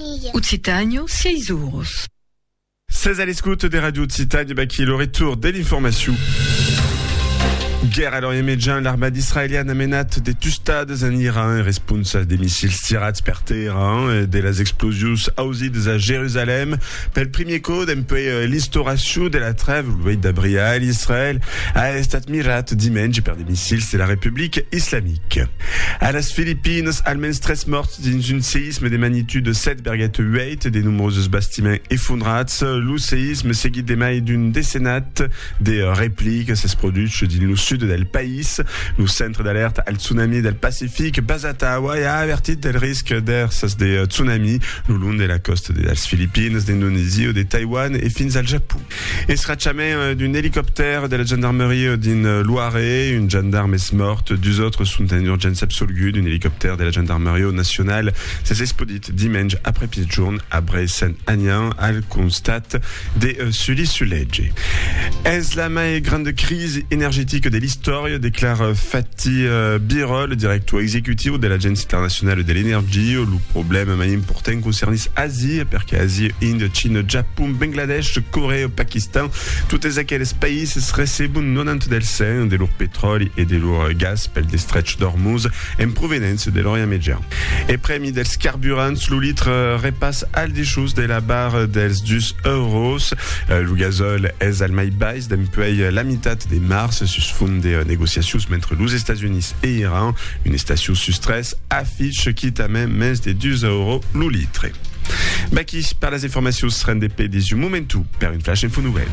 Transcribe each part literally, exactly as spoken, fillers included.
famiglia. Occitagno, sei euros. seize à l'écoute des radios Occitanie, bah, qui est le retour de l'information. Guerre à l'Orient Médian, l'armée israélienne amenat des tustades en Iran, responsable des missiles tirats per Téhéran, de las explosions ausides à Jérusalem. Pel premier code, un peu l'instauration de la trêve, le d'Abria, l'Israël, a estat mirat dimanche per des missiles de la République islamique. À las Philippines, almenys tres morts dans un séisme de magnitude sept virgule huit, des nombreux bâtiments effondrats. Le séisme seguit des mailles d'une décennate, des répliques, ça se produit dans le sud del país. Le centre d'alerte al tsunami del Pacifique, basat a Hawaii, a avertit del risque d'ers de tsunami le long de la coste des Philippines, d'Indonésie ou de Taïwan et fins al Japon. Et sracciament d'un hélicoptère de la gendarmerie d'une Loiret, une gendarme est morte, deux autres sont en urgence absolue d'un hélicoptère de la gendarmerie nationale. C'est explodit dimanche après pied-journe à Bressan-Agnan, al constat des euh, Sully-Sulegge. Est la mai grande crise énergétique de l'histoire, déclare Fatih uh, Birol, directeur exécutif de l'Agence internationale de l'énergie. Le problème mai important concerne l'Asie, perché Asie, Inde, Chine, Japon, Bangladesh, Corée, Pakistan, tous aquells pays receben quatre-vingt-dix pour cent de leur pétrole et de leur gaz pel des Stretch d'Hormuz en provenance de l'Orient Médian. Et premi dels carburants, le litre repasse al des de la barre dels deux euros. Uh, le gazole est al mai baix d'empeuille la mitad de mars sus fond des négociations entre les États-Unis et Iran. Une station sous stress affiche qui t'amène moins de deux euros le litre. Baki, par les informations seraient des pays du momentum, per une flash info nouvelle.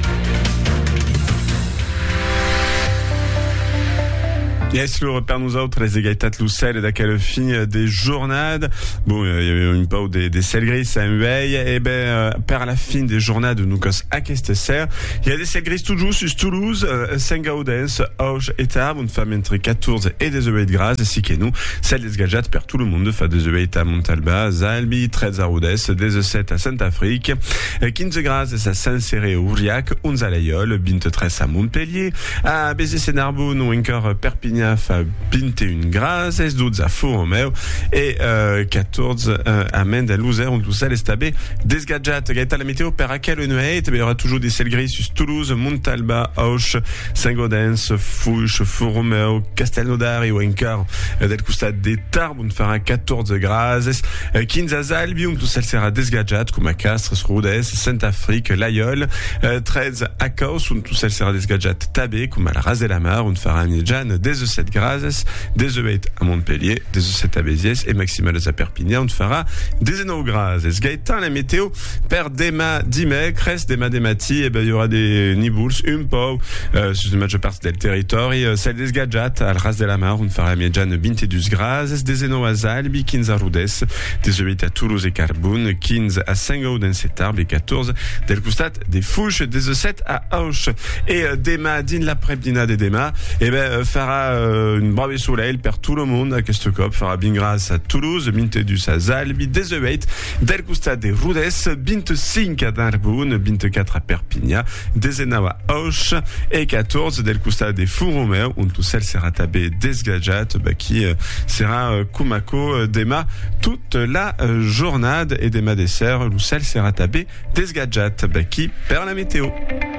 Yes, le repère nous autres, les égalités Lucelle, d'aquelle fin des journades. Bon, il y avait une pause des, des selles grises à un veille. Et ben, euh, par la fin des journades, nous casse à Questesser. Il y a des selles grises toujours sur Toulouse, euh, Saint-Gaudens, Auch et Tarbes, une femme entre quatorze et des œufs de grâce, ainsi que nous. Celle des gadgets per tout le monde, fa des œufs à Montalba, Zalbi, treize à Rodez, des sept à Saint-Afrique, quinze grâce à Saint-Céré au Aurillac, onze à Layol, vingt treize à Montpellier, à Bézé-Sénarbonne ou encore Perpignan, fa vingt et un grâce, douze à Faux-Romeu et euh, quatorze euh, à Mende-Louzer, on tout ça les stabé des gadgets. Gaëtan la météo per à quelle nuit, il y aura toujours des selles grises sur Toulouse, Montalba, Auch, Saint-Gaudens, Fouche, Faux-Romeu, Castelnaudary ou encore euh, del costat des Tarbes, on fera quatorze grâce, euh, quinze à Zalbi, on tout ça sera des gadgets comme à Castres, Rodez, Saint-Afrique, Layol, euh, treize à Caus, on tout ça sera des gadgets tabé comme à la Raz de la Mar, on fera un Jeanne des sept grâces, des huit à Montpellier, des sept à Béziers et maximal à Perpignan, on fera des neuf grâces. Gaëtan, la météo, per dema dimec, reste dema demati, et ben, il y aura des nibouls, un peu, euh, sur une majeure partie del territoire, celle des gadgets, à Ras de la Mar, on fera miedjan vingt-deux grâces, des neuf à Zalbi, quinze à Rodez, des huit à Toulouse et Carbone, quinze à Saint-Gaudens et Tarbes, et quatorze del costat des Fouches, des sept à Auch. Et euh, dema, din l'après-dina des dema, et ben, euh, fera euh, une brave soleil per tout le monde à cette cop, fera bien grâce à Toulouse, vingt-deux à Zalbi, des huit del costat des Rodez, vingt-cinq à Narbonne, vingt-quatre à Perpignan, des neuf à Auch et quatorze del costat des Faux-Romeu, on tout celle sera tabé des gadgets, bah, qui euh, sera euh, Kumako euh, dema toute la euh, journée et dema dessert, où celle sera tabé des gadgets, bah, qui perd la météo.